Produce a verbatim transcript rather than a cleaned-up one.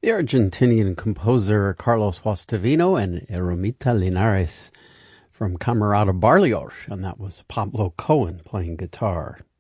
The Argentinian composer Carlos Guastavino and Ermita Linares from Camerata Barrios, and that was Pablo Cohen playing guitar.